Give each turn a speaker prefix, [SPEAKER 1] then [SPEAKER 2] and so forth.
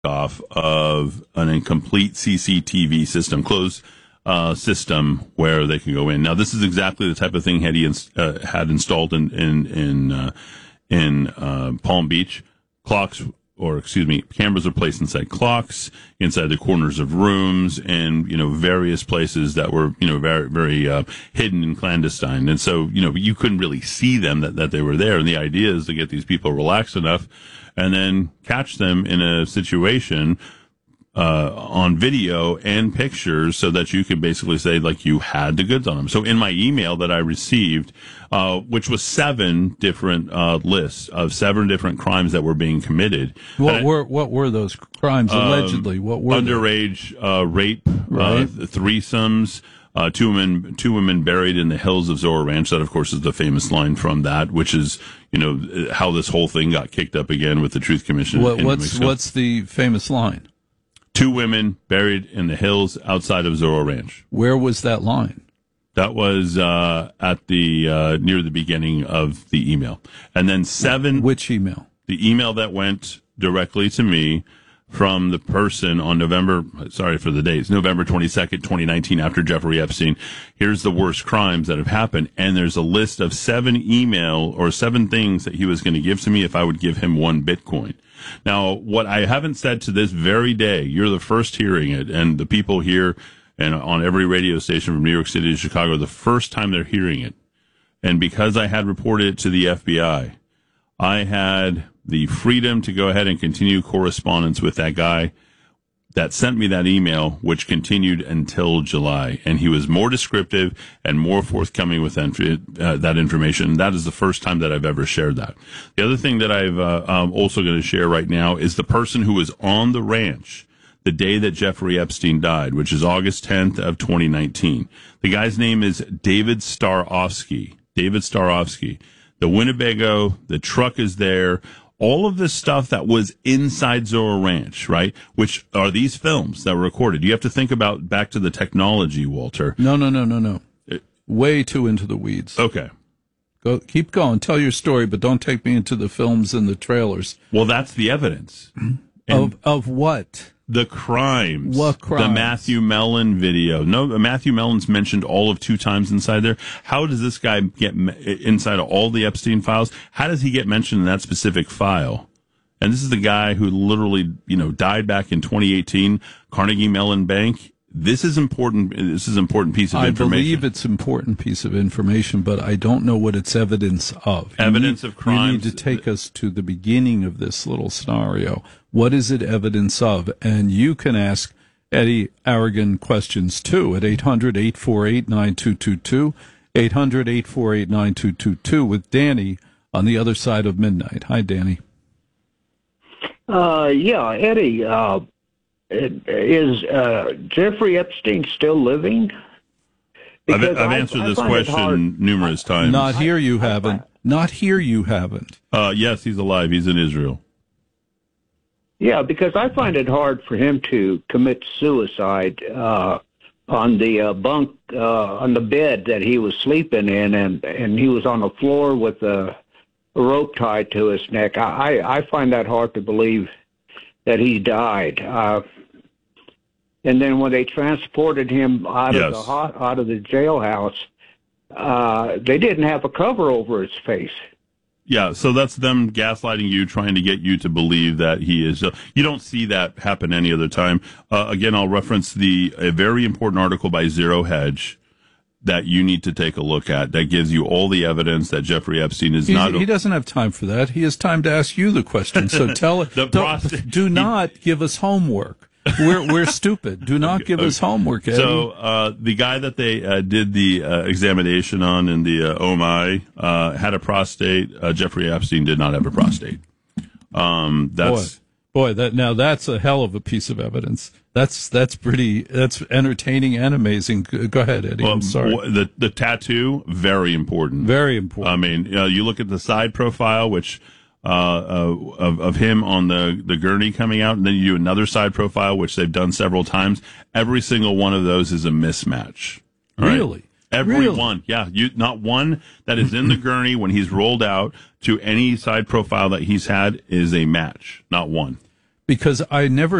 [SPEAKER 1] off of an incomplete CCTV system, closed system where they can go in. Now, this is exactly the type of thing he had installed in Palm Beach. Cameras are placed inside clocks, inside the corners of rooms, and, various places that were, very, very hidden and clandestine. And so, you couldn't really see them that they were there. And the idea is to get these people relaxed enough and then catch them in a situation on video and pictures so that you could basically say, like, you had the goods on them. So in my email that I received, which was 7 different lists of 7 different crimes that were being committed.
[SPEAKER 2] What were those crimes allegedly? What were
[SPEAKER 1] underage rape,
[SPEAKER 2] right.
[SPEAKER 1] Threesomes, two women buried in the hills of Zorro Ranch. That, of course, is the famous line from that, which is, how this whole thing got kicked up again with the Truth Commission.
[SPEAKER 2] What's the famous line?
[SPEAKER 1] 2 women buried in the hills outside of Zorro Ranch.
[SPEAKER 2] Where was that line?
[SPEAKER 1] That was at the near the beginning of the email. And then 7...
[SPEAKER 2] Which email?
[SPEAKER 1] The email that went directly to me from the person on November 22nd, 2019, after Jeffrey Epstein. Here's the worst crimes that have happened. And there's a list of 7 things that he was going to give to me if I would give him 1 Bitcoin. Now, what I haven't said to this very day, you're the first hearing it, and the people here and on every radio station from New York City to Chicago, the first time they're hearing it. And because I had reported it to the FBI, I had the freedom to go ahead and continue correspondence with that guy that sent me that email, which continued until July. And he was more descriptive and more forthcoming with that information. That is the first time that I've ever shared that. The other thing that I'm also going to share right now is the person who was on the ranch the day that Jeffrey Epstein died, which is August 10th of 2019. The guy's name is David Starofsky. The Winnebago, the truck is there. All of this stuff that was inside Zorro Ranch, right? Which are these films that were recorded. You have to think about back to the technology, Walter.
[SPEAKER 2] No. Way too into the weeds.
[SPEAKER 1] Okay.
[SPEAKER 2] Keep going. Tell your story, but don't take me into the films and the trailers.
[SPEAKER 1] Well, that's the evidence.
[SPEAKER 2] Of what?
[SPEAKER 1] The crimes.
[SPEAKER 2] What crimes?
[SPEAKER 1] The Matthew Mellon video. No, Matthew Mellon's mentioned all of 2 times inside there. How does this guy get inside of all the Epstein files? How does he get mentioned in that specific file? And this is the guy who literally, died back in 2018, Carnegie Mellon Bank. This is important. This is an important piece of information.
[SPEAKER 2] I believe it's an important piece of information, but I don't know what it's evidence of.
[SPEAKER 1] Evidence of crimes.
[SPEAKER 2] You need to take us to the beginning of this little scenario. What is it evidence of? And you can ask Eddie Aragon questions, too, at 800-848-9222, 800-848-9222, with Danny on the other side of midnight. Hi, Danny.
[SPEAKER 3] Eddie, is Jeffrey Epstein still living?
[SPEAKER 1] I've answered this question numerous times.
[SPEAKER 2] Not here you haven't.
[SPEAKER 1] Yes, he's alive. He's in Israel.
[SPEAKER 3] Yeah, because I find it hard for him to commit suicide on the bunk, on the bed that he was sleeping in, and he was on the floor with a rope tied to his neck. I find that hard to believe that he died. And then when they transported him out of the jailhouse, they didn't have a cover over his face.
[SPEAKER 1] Yeah, so that's them gaslighting you, trying to get you to believe that he is. You don't see that happen any other time. Again, I'll reference a very important article by Zero Hedge that you need to take a look at. That gives you all the evidence that Jeffrey Epstein is not.
[SPEAKER 2] He doesn't have time for that. He has time to ask you the question. So do not give us homework. We're stupid. Do not give us homework, Eddie.
[SPEAKER 1] So the guy that they did the examination on in the OMI had a prostate. Jeffrey Epstein did not have a prostate. That's
[SPEAKER 2] a hell of a piece of evidence. That's entertaining and amazing. Go ahead, Eddie. I'm sorry.
[SPEAKER 1] The tattoo, very important.
[SPEAKER 2] Very important.
[SPEAKER 1] I mean, you look at the side profile, which of him on the gurney coming out, and then you do another side profile, which they've done several times. Every single one of those is a mismatch. Right?
[SPEAKER 2] Really?
[SPEAKER 1] Every one. Yeah. Not one that is in the gurney when he's rolled out to any side profile that he's had is a match. Not one.
[SPEAKER 2] because I never